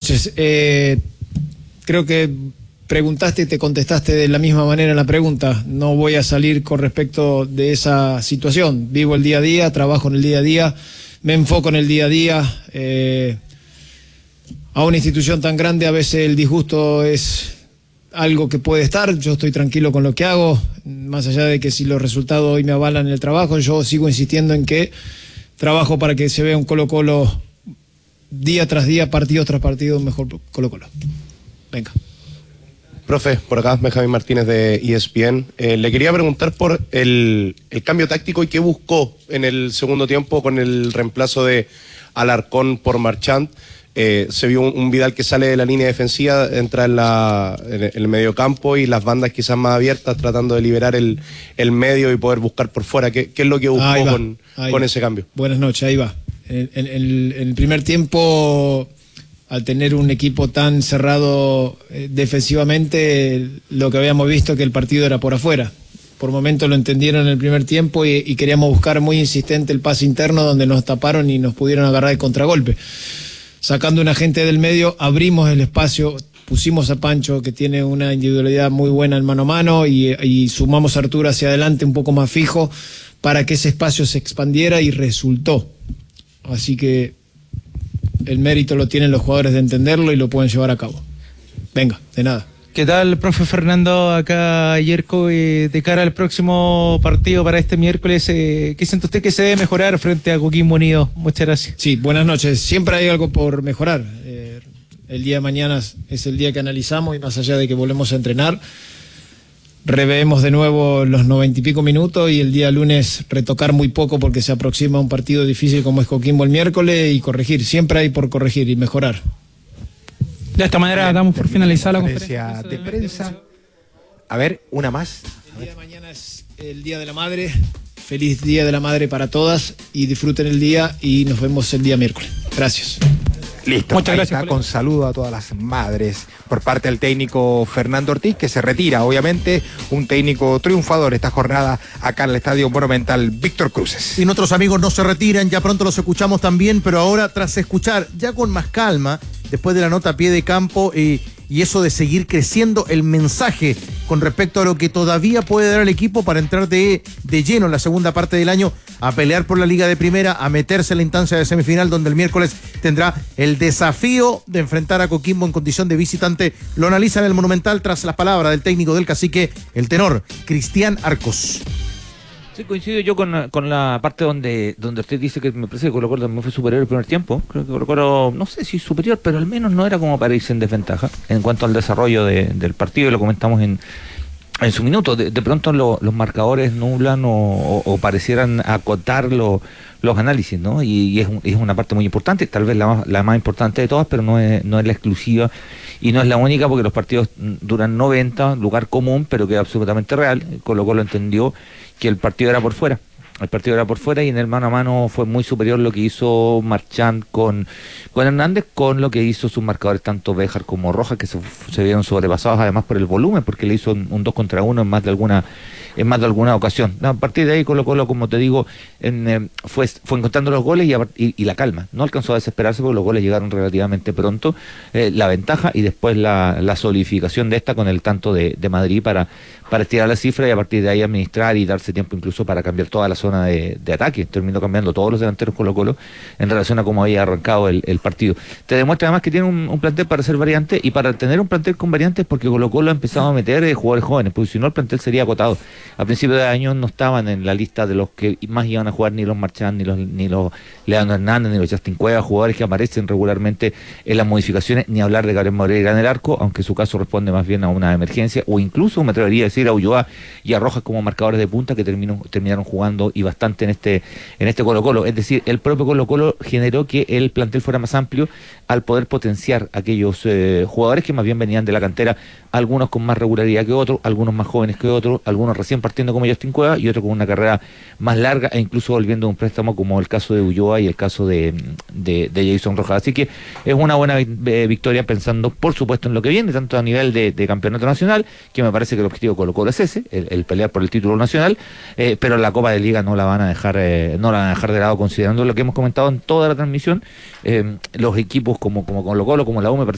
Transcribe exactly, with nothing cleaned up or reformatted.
noches. Eh, creo que preguntaste y te contestaste de la misma manera en la pregunta. No voy a salir con respecto de esa situación. Vivo el día a día, trabajo en el día a día, me enfoco en el día a día. Eh, a una institución tan grande a veces el disgusto es algo que puede estar. Yo estoy tranquilo con lo que hago, más allá de que si los resultados hoy me avalan en el trabajo, yo sigo insistiendo en que trabajo para que se vea un Colo-Colo día tras día, partido tras partido, mejor Colo-Colo. Venga. Profe, por acá Benjamín Martínez de E S P N. Eh, le quería preguntar por el, el cambio táctico y qué buscó en el segundo tiempo con el reemplazo de Alarcón por Marchand. Eh, se vio un, un Vidal que sale de la línea defensiva, entra en, la, en el mediocampo y las bandas quizás más abiertas, tratando de liberar el, el medio y poder buscar por fuera. ¿Qué, qué es lo que buscó con, con ese cambio? Buenas noches, ahí va. En, en, en el primer tiempo, al tener un equipo tan cerrado eh, defensivamente, lo que habíamos visto que el partido era por afuera. Por momentos lo entendieron en el primer tiempo y, y queríamos buscar muy insistente el pase interno donde nos taparon y nos pudieron agarrar de contragolpe. Sacando una gente del medio, abrimos el espacio, pusimos a Pancho, que tiene una individualidad muy buena en mano a mano, y, y sumamos a Arturo hacia adelante un poco más fijo para que ese espacio se expandiera y resultó. Así que el mérito lo tienen los jugadores de entenderlo y lo pueden llevar a cabo. Venga, de nada. ¿Qué tal, profe Fernando? Acá Yerko, eh, de cara al próximo partido para este miércoles, eh, ¿qué siente usted que se debe mejorar frente a Coquimbo Unido? Muchas gracias. Sí, buenas noches. Siempre hay algo por mejorar. Eh, el día de mañana es el día que analizamos y más allá de que volvemos a entrenar, reveemos de nuevo los noventa y pico minutos y el día lunes retocar muy poco porque se aproxima un partido difícil como es Coquimbo el miércoles y corregir. Siempre hay por corregir y mejorar. De esta manera Bien, damos por finalizar la conferencia de prensa. A ver, una más. El día de mañana es el Día de la Madre. Feliz Día de la Madre para todas y disfruten el día y nos vemos el día miércoles. Gracias. Listo. Muchas gracias. Con saludo a todas las madres por parte del técnico Fernando Ortiz, que se retira, obviamente, un técnico triunfador esta jornada acá en el Estadio Monumental Víctor Cruces. Y nuestros amigos no se retiran, ya pronto los escuchamos también, pero ahora tras escuchar ya con más calma, después de la nota a pie de campo y, y eso de seguir creciendo, el mensaje con respecto a lo que todavía puede dar el equipo para entrar de, de lleno en la segunda parte del año a pelear por la Liga de Primera, a meterse en la instancia de semifinal donde el miércoles tendrá el desafío de enfrentar a Coquimbo en condición de visitante. Lo analiza en el Monumental tras las palabras del técnico del Cacique, el tenor Cristian Arcos. Sí, coincido yo con, con la parte donde donde usted dice que me parece que Colo-Colo también fue superior el primer tiempo. Creo que Colo-Colo, no sé si superior, pero al menos no era como para irse en desventaja en cuanto al desarrollo de, del partido, y lo comentamos en, en su minuto. De, de pronto lo, los marcadores nublan o, o, o parecieran acotar lo, los análisis, ¿no? Y, y es, un, es una parte muy importante, tal vez la más, la más importante de todas, pero no es, no es la exclusiva y no es la única, porque los partidos duran noventa, lugar común, pero que es absolutamente real. Colo-Colo entendió que el partido era por fuera, el partido era por fuera y en el mano a mano fue muy superior lo que hizo Marchand con, con Hernández, con lo que hizo sus marcadores tanto Béjar como Rojas, que se, se vieron sobrepasados además por el volumen, porque le hizo un, un dos contra uno en más de alguna en más de alguna ocasión. No, a partir de ahí Colo-Colo, como te digo, en, eh, fue, fue encontrando los goles y, a, y, y la calma. No alcanzó a desesperarse porque los goles llegaron relativamente pronto, eh, la ventaja y después la, la solidificación de esta con el tanto de, de Madrid para, para estirar la cifra y a partir de ahí administrar y darse tiempo incluso para cambiar toda la zona de, de ataque. Terminó cambiando todos los delanteros Colo-Colo en relación a cómo había arrancado el, el partido. Te demuestra además que tiene un, un plantel para ser variante y para tener un plantel con variantes, porque Colo-Colo ha empezado a meter eh, jugadores jóvenes, porque si no el plantel sería acotado. A principios de año no estaban en la lista de los que más iban a jugar ni los Marchand, ni los ni los Leandro Hernández, ni los Justin Cueva, jugadores que aparecen regularmente en las modificaciones, ni hablar de Gabriel Moreira en el arco, aunque su caso responde más bien a una emergencia, o incluso me atrevería a decir a Ulloa y a Rojas como marcadores de punta que terminó, terminaron jugando y bastante en este en este Colo-Colo. Es decir, el propio Colo-Colo generó que el plantel fuera más amplio al poder potenciar aquellos eh, jugadores que más bien venían de la cantera, algunos con más regularidad que otros, algunos más jóvenes que otros, algunos recién partiendo como Justin Cueva y otros con una carrera más larga e incluso volviendo a un préstamo como el caso de Ulloa y el caso de, de, de Jason Rojas. Así que es una buena victoria pensando por supuesto en lo que viene, tanto a nivel de, de campeonato nacional, que me parece que el objetivo de Colo-Colo es ese, el, el pelear por el título nacional, eh, pero la Copa de Liga no la van a dejar eh, no la van a dejar de lado, considerando lo que hemos comentado en toda la transmisión. Eh, los equipos como, como Colo-Colo, como la U, me parece